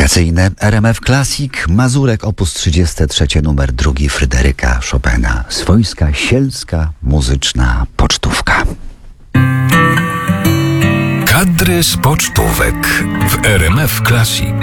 Wakacyjne RMF Classic, Mazurek op. 33, numer 2 Fryderyka Chopina. Swojska, sielska, muzyczna pocztówka. Kadry z pocztówek w RMF Classic.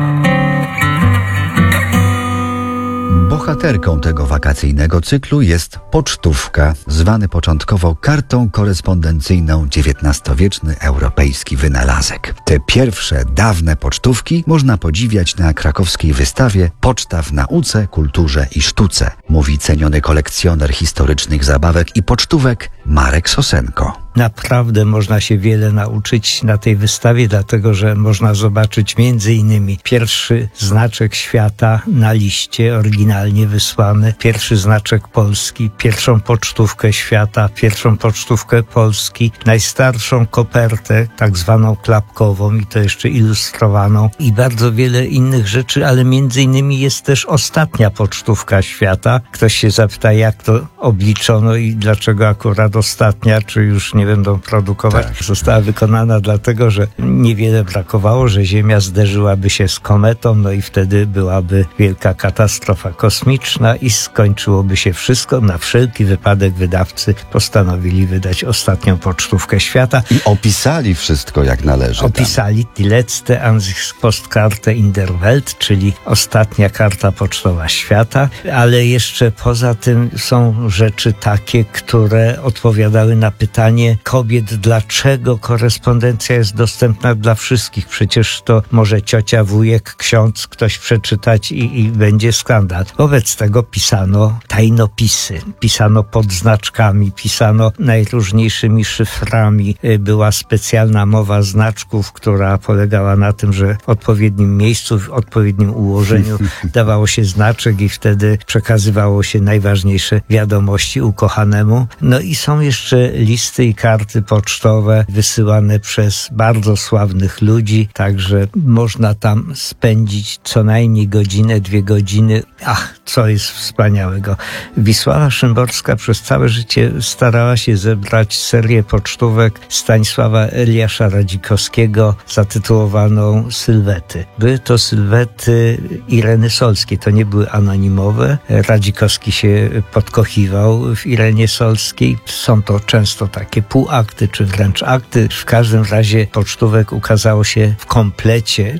Bohaterką tego wakacyjnego cyklu jest pocztówka, zwany początkowo kartą korespondencyjną, XIX-wieczny europejski wynalazek. Te pierwsze, dawne pocztówki można podziwiać na krakowskiej wystawie Poczta w nauce, kulturze i sztuce, mówi ceniony kolekcjoner historycznych zabawek i pocztówek Marek Sosenko. Naprawdę można się wiele nauczyć na tej wystawie, dlatego że można zobaczyć m.in. pierwszy znaczek świata na liście, oryginalnie wysłany, pierwszy znaczek Polski, pierwszą pocztówkę świata, pierwszą pocztówkę Polski, najstarszą kopertę, tak zwaną klapkową i to jeszcze ilustrowaną i bardzo wiele innych rzeczy, ale m.in. jest też ostatnia pocztówka świata. Ktoś się zapyta, jak to obliczono i dlaczego akurat ostatnia, czy już nie będą produkować. Tak. Została wykonana dlatego, że niewiele brakowało, że Ziemia zderzyłaby się z kometą, no i wtedy byłaby wielka katastrofa kosmiczna i skończyłoby się wszystko. Na wszelki wypadek wydawcy postanowili wydać ostatnią pocztówkę świata. I opisali wszystko jak należy. Opisali die letzte Ansichtspostkarten in der Welt, czyli ostatnia karta pocztowa świata, ale jeszcze poza tym są rzeczy takie, które odpowiadały na pytanie kobiet, dlaczego korespondencja jest dostępna dla wszystkich. Przecież to może ciocia, wujek, ksiądz, ktoś przeczytać i będzie skandal. Wobec tego pisano tajnopisy, pisano podznaczkami, pisano najróżniejszymi szyframi. Była specjalna mowa znaczków, która polegała na tym, że w odpowiednim miejscu, w odpowiednim ułożeniu dawało się znaczek i wtedy przekazywało się najważniejsze wiadomości ukochanemu. No i są jeszcze listy i karty pocztowe wysyłane przez bardzo sławnych ludzi, także można tam spędzić co najmniej godzinę, 2 godziny. Ach, co jest wspaniałego. Wisława Szymborska przez całe życie starała się zebrać serię pocztówek Stanisława Eliasza Radzikowskiego zatytułowaną Sylwety. Były to sylwety Ireny Solskiej, to nie były anonimowe. Radzikowski się podkochiwał w Irenie Solskiej. Są to często takie półakty, czy wręcz akty. W każdym razie pocztówek ukazało się w komplecie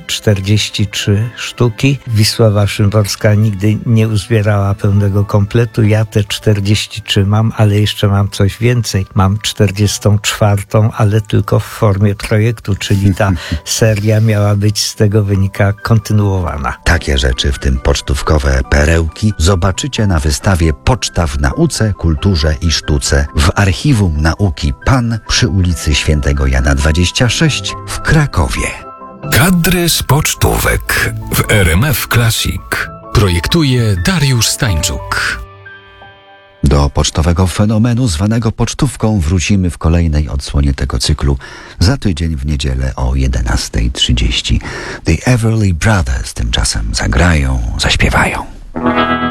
43 sztuki. Wisława Szymborska nigdy nie uzbierała pełnego kompletu. Ja te 43 mam, ale jeszcze mam coś więcej. Mam 44, ale tylko w formie projektu, czyli ta seria miała być z tego wynika kontynuowana. Takie rzeczy, w tym pocztówkowe perełki, zobaczycie na wystawie Poczta w nauce, kulturze i sztuce w Archiwum Nauki PAN przy ulicy Świętego Jana 26 w Krakowie. Kadry z pocztówek w RMF Classic. Projektuje Dariusz Stańczuk. Do pocztowego fenomenu zwanego pocztówką wrócimy w kolejnej odsłonie tego cyklu za tydzień w niedzielę o 11:30. The Everly Brothers tymczasem zagrają, zaśpiewają.